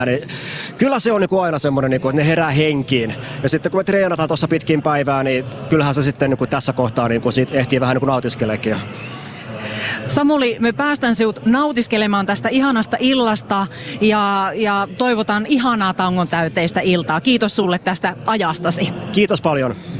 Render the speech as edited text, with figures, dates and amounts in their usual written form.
Niin kyllä se on aina semmoinen, että ne herää henkiin. Ja sitten kun me treenataan tuossa pitkin päivää, niin kyllähän se sitten tässä kohtaa siitä ehtii vähän nautiskeleekin. Samuli, me päästään sinut nautiskelemaan tästä ihanasta illasta ja toivotan ihanaa tangon täyteistä iltaa. Kiitos sulle tästä ajastasi. Kiitos paljon.